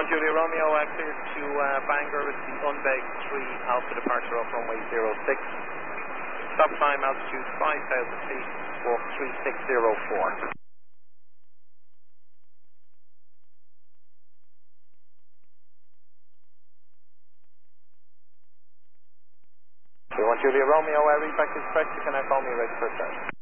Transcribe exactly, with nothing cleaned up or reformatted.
one Julia Romeo, uh, clear to uh, Bangor with the Unbeg three Alpha departure off runway zero six. Stop climb altitude five thousand feet, walk three six zero four. one Julia Romeo, uh, read back this question, can I call me ready for start?